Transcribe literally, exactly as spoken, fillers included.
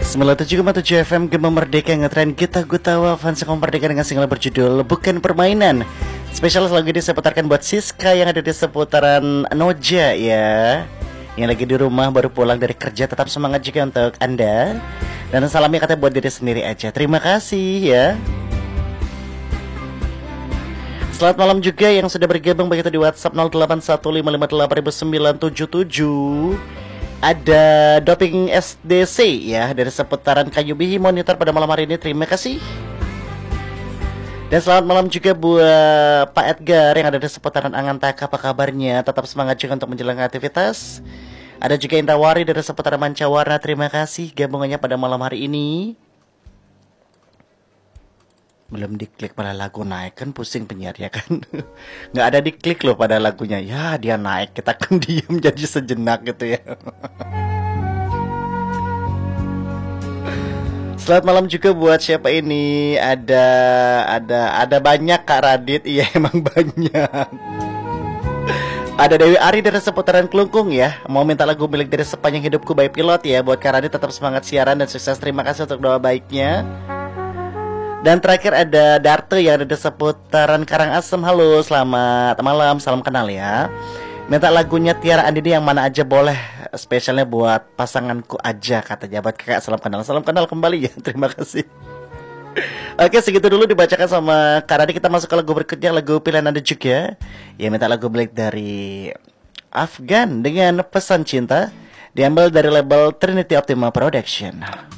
sembilan puluh tujuh koma tujuh F M Gema Merdeka ngetren Gita Gutawa fans Merdeka dengan single berjudul Bukan Permainan. Spesial lagu ini saya putarkan buat Siska yang ada di seputaran Noja ya, yang lagi di rumah baru pulang dari kerja. Tetap semangat juga untuk Anda. Dan salamnya katanya buat diri sendiri aja. Terima kasih ya. Selamat malam juga yang sudah bergabung begitu di WhatsApp nol delapan satu lima lima delapan sembilan tujuh tujuh. Ada Doping S D C ya dari seputaran Kayu Bihi monitor pada malam hari ini. Terima kasih. Dan selamat malam juga buat Pak Edgar yang ada di seputaran Angantaka. Apa kabarnya? Tetap semangat juga untuk menjalankan aktivitas. Ada juga Indrawari dari seputaran Mancawarna. Terima kasih gabungannya pada malam hari ini. Belum diklik pada lagu naik, kan pusing penyiar ya kan. Nggak ada diklik loh pada lagunya. Ya dia naik, kita kan diem jadi sejenak gitu ya. Selamat malam juga buat siapa ini. Ada ada ada banyak Kak Radit. Iya emang banyak. Ada Dewi Ari dari seputaran Kelungkung ya. Mau minta lagu milik dari sepanjang hidupku by Pilot ya. Buat Kak Radit tetap semangat siaran dan sukses. Terima kasih untuk doa baiknya. Dan terakhir ada Darto yang ada di seputaran Karangasem. Halo, selamat malam, salam kenal ya. Minta lagunya Tiara Andini yang mana aja boleh. Spesialnya buat pasanganku aja katanya. Buat kakak salam kenal. Salam kenal kembali ya, terima kasih. Oke, segitu dulu dibacakan sama Karadi. Kita masuk ke lagu berikutnya, lagu pilihan Anda juga. Ya, minta lagu Black dari Afgan dengan Pesan Cinta. Diambil dari label Trinity Optima Production.